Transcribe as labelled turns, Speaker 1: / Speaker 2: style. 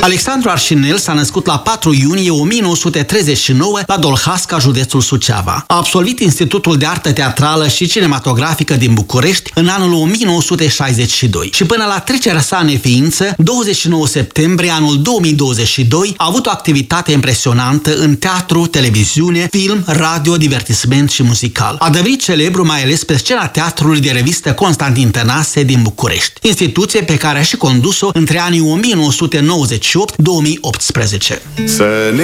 Speaker 1: Alexandru Arșinel s-a născut la 4 iunie 1939 la Dolhasca, județul Suceava. A absolvit Institutul de Artă Teatrală și Cinematografică din București în anul 1962 și până la trecerea sa în neființă, 29 septembrie anul 2022, a avut o activitate impresionantă în teatru, televiziune, film, radio, divertisment și muzical. A devenit celebru mai ales pe scena teatrului de revistă Constantin Tănase din București, instituție pe care a și condus-o între anii 1998-2018.